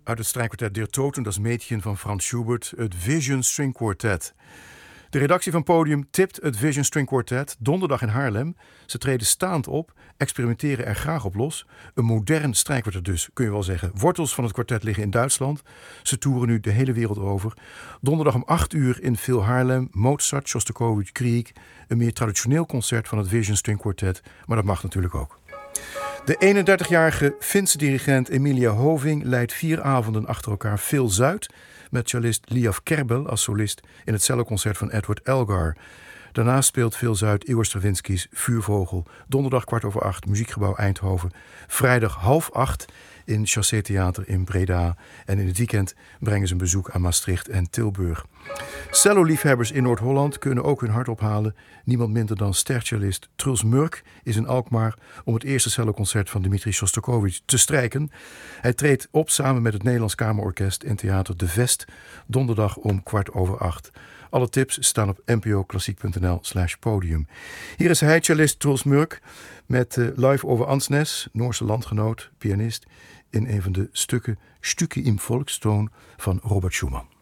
uit het strijkkwartet Der Toten, dat is Mädchen van Franz Schubert, het Vision String Quartet. De redactie van Podium tipt het Vision String Quartet donderdag in Haarlem. Ze treden staand op, experimenteren er graag op los. Een modern strijkkwartet dus, kun je wel zeggen. Wortels van het kwartet liggen in Duitsland. Ze toeren nu de hele wereld over. Donderdag om 8:00 in Phil Haarlem, Mozart, Shostakovich, Grieg. Een meer traditioneel concert van het Vision String Quartet, maar dat mag natuurlijk ook. De 31-jarige Finse dirigent Emilia Hoving leidt 4 avonden achter elkaar Phil Zuid met cellist Liav Kerbel als solist in het celloconcert van Edward Elgar. Daarnaast speelt Phil Zuid Igor Stravinsky's Vuurvogel. Donderdag 7:15, Muziekgebouw Eindhoven. Vrijdag 7:30 in Chassé Theater in Breda. En in het weekend brengen ze een bezoek aan Maastricht en Tilburg. Cello-liefhebbers in Noord-Holland kunnen ook hun hart ophalen. Niemand minder dan stercellist Truls Murk is in Alkmaar om het eerste celloconcert van Dmitri Shostakovich te strijken. Hij treedt op samen met het Nederlands Kamerorkest in Theater De Vest, donderdag om 7:15. Alle tips staan op npoklassiek.nl/podium. Hier is hij, cellist Truls Murk, met live over Ansnes, Noorse landgenoot, pianist, in een van de stukken Stücke im Volkstoon van Robert Schumann.